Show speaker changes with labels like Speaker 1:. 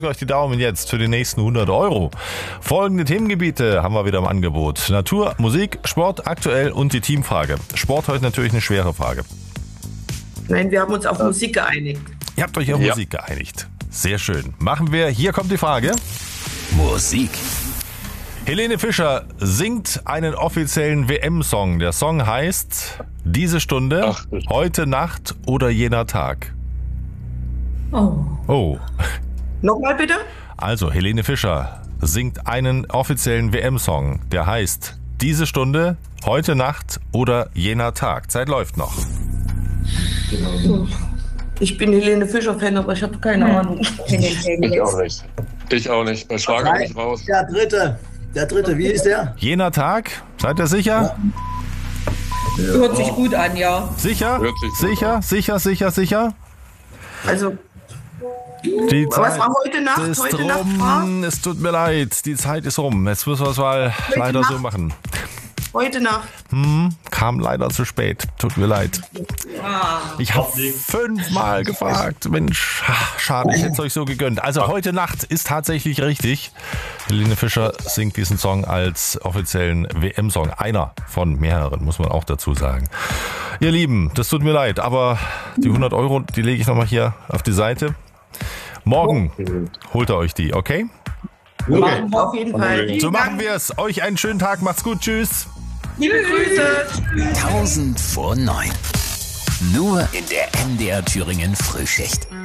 Speaker 1: Euch die Daumen jetzt für die nächsten 100 Euro. Folgende Themengebiete haben wir wieder im Angebot. Natur, Musik, Sport, aktuell und die Teamfrage. Sport heute natürlich eine schwere Frage.
Speaker 2: Nein, wir haben uns auf Musik geeinigt.
Speaker 1: Ihr habt euch auf Musik geeinigt. Sehr schön. Machen wir. Hier kommt die Frage.
Speaker 3: Musik.
Speaker 1: Helene Fischer singt einen offiziellen WM-Song. Der Song heißt Diese Stunde, heute Nacht oder jener Tag. Oh.
Speaker 2: Nochmal bitte?
Speaker 1: Also, Helene Fischer singt einen offiziellen WM-Song, der heißt Diese Stunde, heute Nacht oder jener Tag. Zeit läuft noch.
Speaker 2: Ich bin Helene Fischer-Fan, aber ich habe keine Ahnung.
Speaker 4: Ich auch nicht. Ich auch nicht. Bei Schlager bin ich raus.
Speaker 5: Der dritte, wie ist der?
Speaker 1: Jener Tag, seid ihr sicher?
Speaker 2: Hört sich gut an, ja.
Speaker 1: Sicher?
Speaker 4: Hört sich gut an.
Speaker 1: Sicher?
Speaker 2: Also,
Speaker 1: Die Zeit
Speaker 2: was war heute Nacht?
Speaker 1: ist
Speaker 2: Heute Nacht
Speaker 1: rum.
Speaker 2: war?
Speaker 1: Es tut mir leid, die Zeit ist rum. Jetzt müssen wir es mal leider so
Speaker 2: Nacht.
Speaker 1: machen.
Speaker 2: Heute Nacht.
Speaker 1: Kam leider zu spät. Tut mir leid. Ich habe 5-mal gefragt. Mensch, schade, ich hätte es euch so gegönnt. Also heute Nacht ist tatsächlich richtig. Helene Fischer singt diesen Song als offiziellen WM-Song. Einer von mehreren, muss man auch dazu sagen. Ihr Lieben, das tut mir leid, aber die 100 Euro, die lege ich nochmal hier auf die Seite. Morgen holt ihr euch die, okay?
Speaker 2: Machen wir auf jeden Fall.
Speaker 1: So machen wir es. Euch einen schönen Tag. Macht's gut. Tschüss.
Speaker 2: Liebe Grüße.
Speaker 3: 1000 vor 9. Nur in der MDR Thüringen Frühschicht.